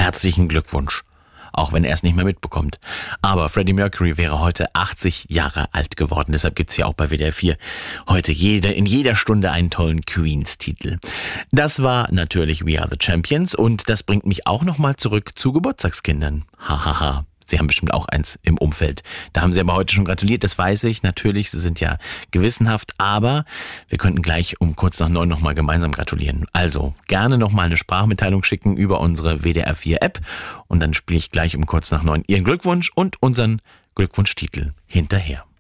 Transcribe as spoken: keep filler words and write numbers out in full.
herzlichen Glückwunsch. Auch wenn er es nicht mehr mitbekommt. Aber Freddie Mercury wäre heute achtzig Jahre alt geworden. Deshalb gibt's hier auch bei W D R vier heute jede, in jeder Stunde einen tollen Queens-Titel. Das war natürlich We Are the Champions und das bringt mich auch nochmal zurück zu Geburtstagskindern. Hahaha. Sie haben bestimmt auch eins im Umfeld. Da haben Sie aber heute schon gratuliert, das weiß ich. Natürlich, Sie sind ja gewissenhaft, aber wir könnten gleich um kurz nach neun nochmal gemeinsam gratulieren. Also gerne nochmal eine Sprachmitteilung schicken über unsere W D R vier App und dann spiele ich gleich um kurz nach neun Ihren Glückwunsch und unseren Glückwunschtitel hinterher.